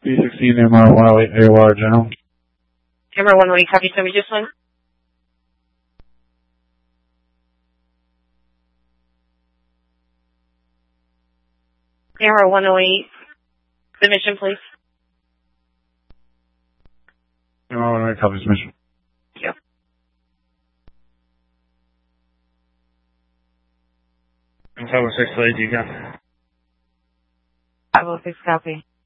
C16 MR 108 AOR General. MR 108, copy, so we just went. MR 108, submission, please. MR 108, copy submission. Thank you. 506 to AG, gun. 506, copy.